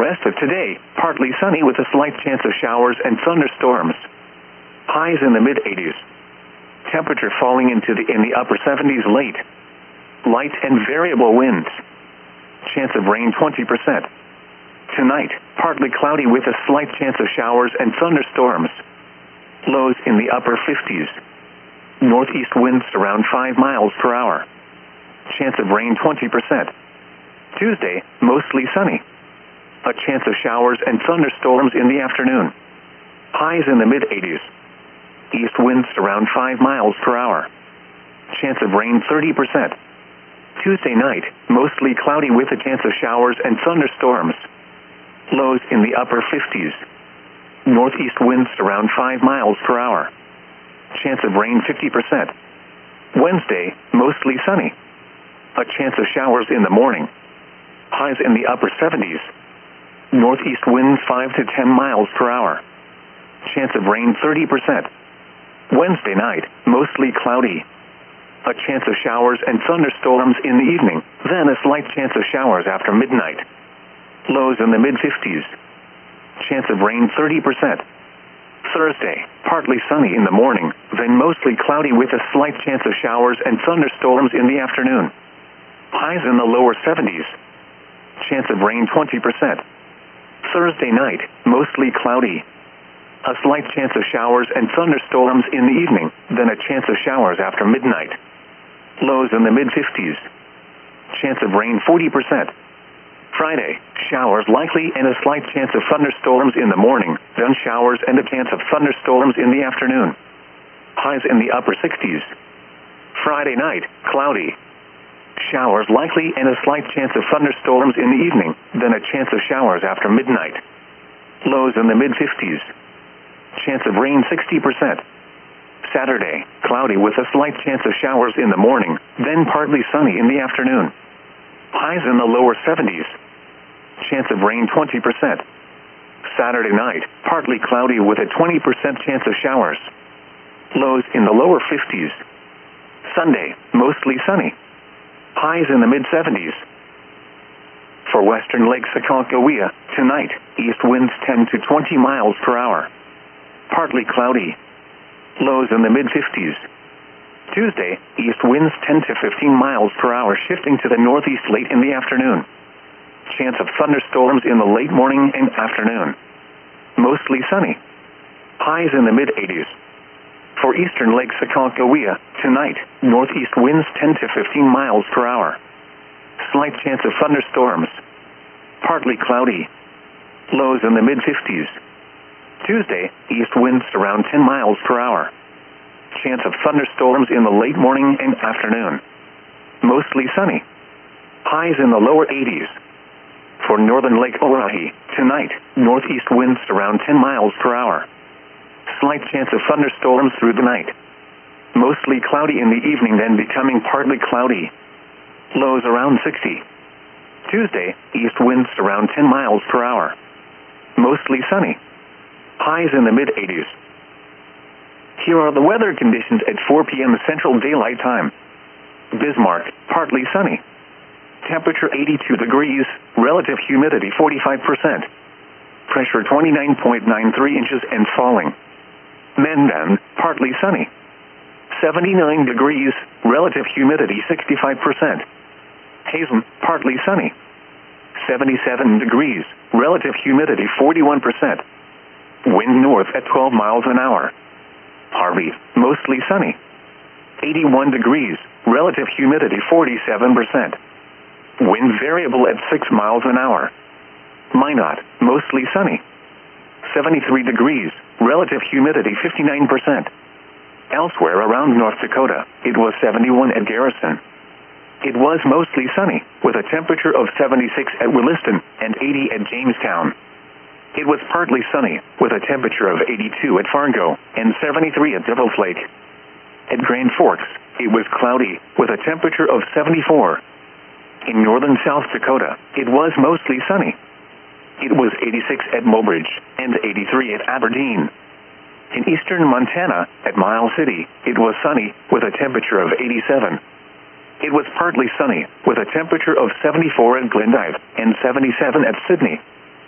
west of today, partly sunny with a slight chance of showers and thunderstorms. Highs in the mid-80s. Temperature falling in the upper 70s late. Light and variable winds. Chance of rain 20%. Tonight, partly cloudy with a slight chance of showers and thunderstorms. Lows in the upper 50s. Northeast winds around 5 miles per hour. Chance of rain 20%. Tuesday, mostly sunny. A chance of showers and thunderstorms in the afternoon. Highs in the mid-80s. East winds around 5 miles per hour. Chance of rain 30%. Tuesday night, mostly cloudy with a chance of showers and thunderstorms. Lows in the upper 50s. Northeast winds around 5 miles per hour. Chance of rain 50%. Wednesday, mostly sunny. A chance of showers in the morning. Highs in the upper 70s. Northeast winds 5 to 10 miles per hour. Chance of rain 30%. Wednesday night, mostly cloudy. A chance of showers and thunderstorms in the evening, then a slight chance of showers after midnight. Lows in the mid-50s. Chance of rain 30%. Thursday, partly sunny in the morning, then mostly cloudy with a slight chance of showers and thunderstorms in the afternoon. Highs in the lower 70s. Chance of rain 20%. Thursday night, mostly cloudy. A slight chance of showers and thunderstorms in the evening, then a chance of showers after midnight. Lows in the mid-50s. Chance of rain 40%. Friday, showers likely and a slight chance of thunderstorms in the morning, then showers and a chance of thunderstorms in the afternoon. Highs in the upper 60s. Friday night, cloudy. Showers likely and a slight chance of thunderstorms in the evening, then a chance of showers after midnight. Lows in the mid-50s. Chance of rain 60%. Saturday, cloudy with a slight chance of showers in the morning, then partly sunny in the afternoon. Highs in the lower 70s. Chance of rain 20%. Saturday night, partly cloudy with a 20% chance of showers. Lows in the lower 50s. Sunday, mostly sunny. Highs in the mid-70s. For western Lake Aconcagua, tonight, east winds 10 to 20 miles per hour. Partly cloudy. Lows in the mid-50s. Tuesday, east winds 10 to 15 miles per hour shifting to the northeast late in the afternoon. Chance of thunderstorms in the late morning and afternoon. Mostly sunny. Highs in the mid-80s. For eastern Lake Aconcagua, tonight, northeast winds 10 to 15 miles per hour. Slight chance of thunderstorms. Partly cloudy. Lows in the mid-50s. Tuesday, east winds around 10 miles per hour. Chance of thunderstorms in the late morning and afternoon. Mostly sunny. Highs in the lower 80s. For northern Lake Oahe, tonight, northeast winds around 10 miles per hour. Slight chance of thunderstorms through the night. Mostly cloudy in the evening, then becoming partly cloudy. Lows around 60. Tuesday, east winds around 10 miles per hour. Mostly sunny. Highs in the mid-80s. Here are the weather conditions at 4 p.m. Central Daylight Time. Bismarck, partly sunny. Temperature 82 degrees, relative humidity 45%. Pressure 29.93 inches and falling. Mandan, partly sunny. 79 degrees, relative humidity 65%. Hazen, partly sunny. 77 degrees, relative humidity 41%. Wind north at 12 miles an hour. Harvey, mostly sunny. 81 degrees, relative humidity 47%. Wind variable at 6 miles an hour. Minot, mostly sunny. 73 degrees, relative humidity 59%. Elsewhere around North Dakota, it was 71 at Garrison. It was mostly sunny, with a temperature of 76 at Williston and 80 at Jamestown. It was partly sunny, with a temperature of 82 at Fargo and 73 at Devil's Lake. At Grand Forks, it was cloudy, with a temperature of 74. In northern South Dakota, it was mostly sunny. It was 86 at Mobridge and 83 at Aberdeen. In eastern Montana, at Miles City, it was sunny, with a temperature of 87. It was partly sunny, with a temperature of 74 at Glendive and 77 at Sydney.